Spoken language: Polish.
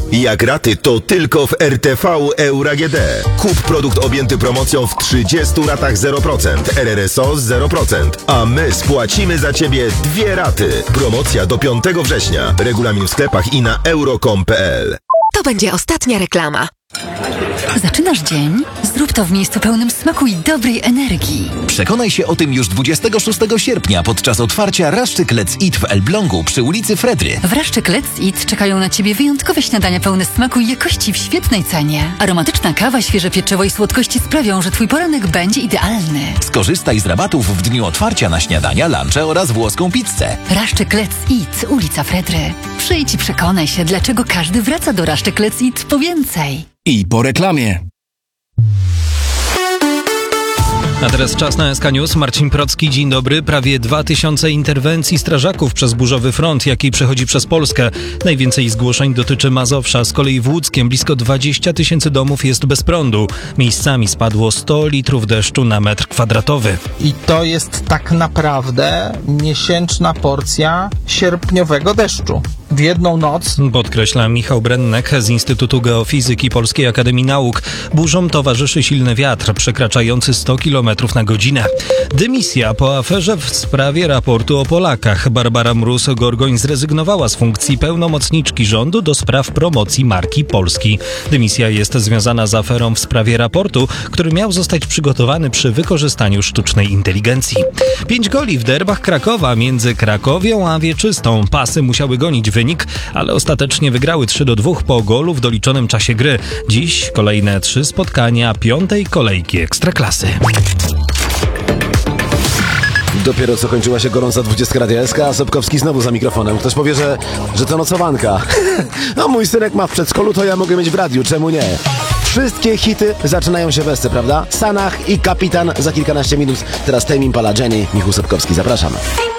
Jak raty, to tylko w RTV Euro AGD. Kup produkt objęty promocją w 30 ratach 0%, RRSO 0%, a my spłacimy za Ciebie 2 raty. Promocja do 5 września. Regulamin w sklepach i na euro.com.pl. To będzie ostatnia reklama. Zaczynasz dzień? Zrób to w miejscu pełnym smaku i dobrej energii. Przekonaj się o tym już 26 sierpnia podczas otwarcia Raszczyk Let's Eat w Elblągu przy ulicy Fredry. W Raszczyk Let's Eat czekają na Ciebie wyjątkowe śniadania pełne smaku i jakości w świetnej cenie. Aromatyczna kawa, świeże pieczywo i słodkości sprawią, że Twój poranek będzie idealny. Skorzystaj z rabatów w dniu otwarcia na śniadania, lunche oraz włoską pizzę. Raszczyk Let's Eat, ulica Fredry. Przyjdź i przekonaj się, dlaczego każdy wraca do Raszczyk Let's Eat po więcej. I po reklamie. A teraz czas na SK News. Marcin Procki, dzień dobry. Prawie 2000 interwencji strażaków przez burzowy front, jaki przechodzi przez Polskę. Najwięcej zgłoszeń dotyczy Mazowsza. Z kolei w Łódzkiem blisko 20 000 domów jest bez prądu. Miejscami spadło 100 litrów deszczu na metr kwadratowy. I to jest tak naprawdę miesięczna porcja sierpniowego deszczu. W jedną noc. Podkreśla Michał Brennek z Instytutu Geofizyki Polskiej Akademii Nauk. Burzom towarzyszy silny wiatr przekraczający 100 km na godzinę. Dymisja po aferze w sprawie raportu o Polakach. Barbara Mróz-Gorgoń zrezygnowała z funkcji pełnomocniczki rządu do spraw promocji marki Polski. Dymisja jest związana z aferą w sprawie raportu, który miał zostać przygotowany przy wykorzystaniu sztucznej inteligencji. 5 goli w derbach Krakowa między Krakowią a Wieczystą. Pasy musiały gonić wynik, ale ostatecznie wygrały 3-2 po golu w doliczonym czasie gry. Dziś kolejne 3 spotkania 5. kolejki Ekstraklasy. Dopiero co kończyła się gorąca 20 Radia SK, a Sobkowski znowu za mikrofonem. Ktoś powie, że to nocowanka. No mój synek ma w przedszkolu, to ja mogę mieć w radiu, czemu nie? Wszystkie hity zaczynają się w SC, prawda? Sanach i Kapitan za kilkanaście minut. Teraz Tame Impala, Jenny, Michał Sobkowski, zapraszam.